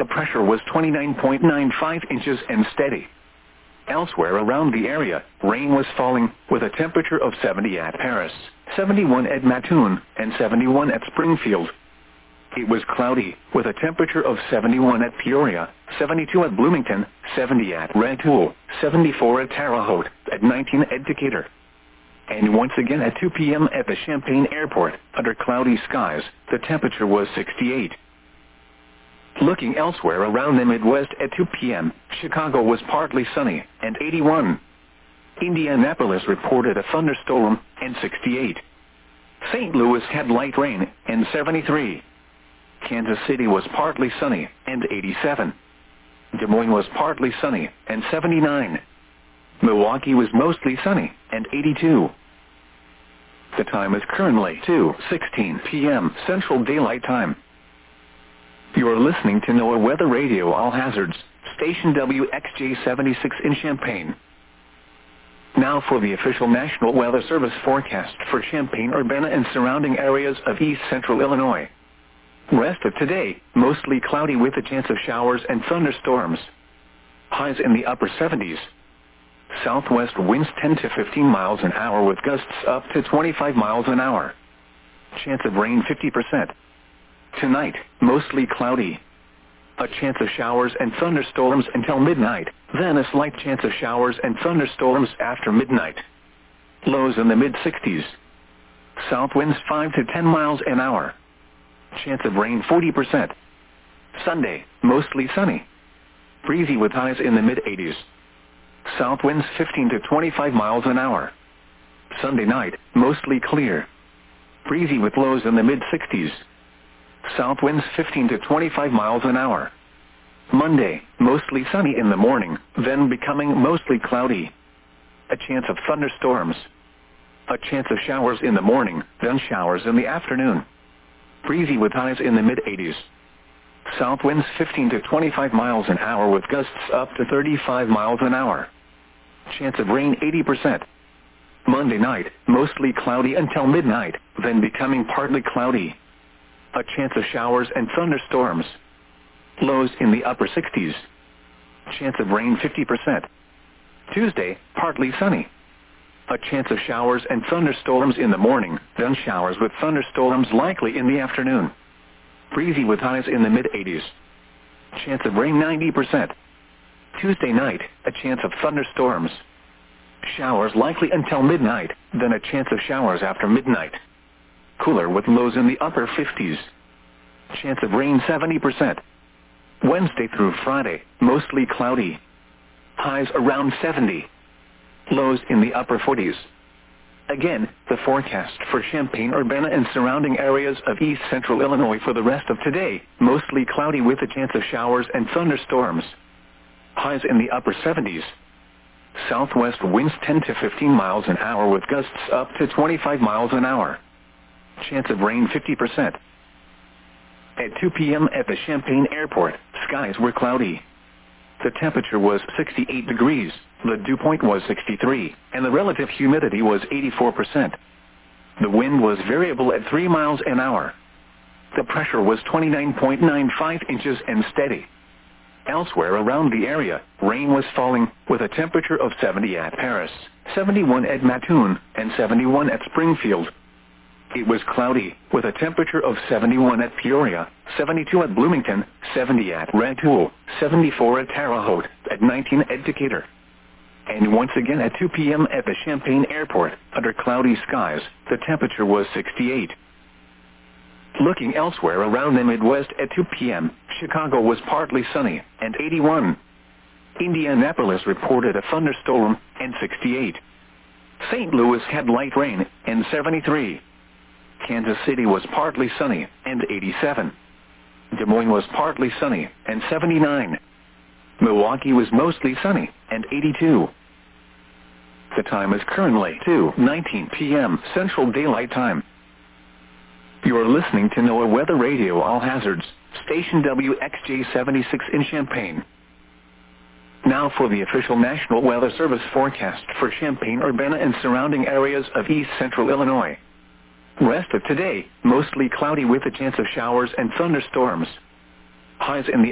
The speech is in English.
The pressure was 29.95 inches and steady. Elsewhere around the area, rain was falling, with a temperature of 70 at Paris, 71 at Mattoon, and 71 at Springfield. It was cloudy, with a temperature of 71 at Peoria, 72 at Bloomington, 70 at Rantoul, 74 at Terre Haute, at 19 at Decatur. And once again at 2 p.m. at the Champaign Airport, under cloudy skies, the temperature was 68. Looking elsewhere around the Midwest at 2 p.m., Chicago was partly sunny, and 81. Indianapolis reported a thunderstorm, and 68. St. Louis had light rain, and 73. Kansas City was partly sunny, and 87. Des Moines was partly sunny, and 79. Milwaukee was mostly sunny, and 82. The time is currently 2:16 p.m. Central Daylight Time. You are listening to NOAA Weather Radio All Hazards, station WXJ-76 in Champaign. Now for the official National Weather Service forecast for Champaign-Urbana and surrounding areas of east central Illinois. Rest of today, mostly cloudy with a chance of showers and thunderstorms. Highs in the upper 70s. Southwest winds 10 to 15 miles an hour with gusts up to 25 miles an hour. Chance of rain 50%. Tonight, mostly cloudy. A chance of showers and thunderstorms until midnight, then a slight chance of showers and thunderstorms after midnight. Lows in the mid-60s. South winds 5 to 10 miles an hour. Chance of rain 40%. Sunday, mostly sunny. Breezy with highs in the mid-80s. South winds 15 to 25 miles an hour. Sunday night, mostly clear. Breezy with lows in the mid-60s. South winds 15 to 25 miles an hour. Monday, mostly sunny in the morning, then becoming mostly cloudy. A chance of thunderstorms. A chance of showers in the morning, then showers in the afternoon. Breezy with highs in the mid-80s. South winds 15 to 25 miles an hour with gusts up to 35 miles an hour. Chance of rain 80%. Monday night, mostly cloudy until midnight, then becoming partly cloudy. A chance of showers and thunderstorms. Lows in the upper 60s. Chance of rain 50%. Tuesday, partly sunny. A chance of showers and thunderstorms in the morning, then showers with thunderstorms likely in the afternoon. Breezy with highs in the mid-80s. Chance of rain 90%. Tuesday night, a chance of thunderstorms. Showers likely until midnight, then a chance of showers after midnight. Cooler with lows in the upper 50s. Chance of rain 70%. Wednesday through Friday, mostly cloudy. Highs around 70. Lows in the upper 40s. Again, the forecast for Champaign-Urbana and surrounding areas of east central Illinois for the rest of today, mostly cloudy with a chance of showers and thunderstorms. Highs in the upper 70s. Southwest winds 10 to 15 miles an hour with gusts up to 25 miles an hour. Chance of rain 50%. At 2 p.m. at the Champaign Airport, skies were cloudy. The temperature was 68 degrees, the dew point was 63, and the relative humidity was 84%. The wind was variable at 3 miles an hour. The pressure was 29.95 inches and steady. Elsewhere around the area, rain was falling, with a temperature of 70 at Paris, 71 at Mattoon, and 71 at Springfield. It was cloudy, with a temperature of 71 at Peoria, 72 at Bloomington, 70 at Rantoul, 74 at Terre Haute, at 19 at Decatur. And once again at 2 p.m. at the Champaign Airport, under cloudy skies, the temperature was 68. Looking elsewhere around the Midwest at 2 p.m., Chicago was partly sunny, and 81. Indianapolis reported a thunderstorm, and 68. St. Louis had light rain, and 73. Kansas City was partly sunny, and 87. Des Moines was partly sunny, and 79. Milwaukee was mostly sunny, and 82. The time is currently 2:19 p.m. Central Daylight Time. You are listening to NOAA Weather Radio All Hazards, station WXJ-76 in Champaign. Now for the official National Weather Service forecast for Champaign-Urbana and surrounding areas of east central Illinois. Rest of today, mostly cloudy with a chance of showers and thunderstorms. Highs in the